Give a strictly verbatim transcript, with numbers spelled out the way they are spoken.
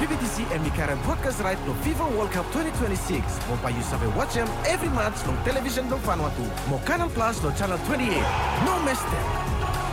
B T C and Mikaran broadcast right no FIFA World Cup twenty twenty-six. Mo payu sabe watch them every match no television no Vanuatu. Mo Canal Plus no channel twenty-eight. No miss them.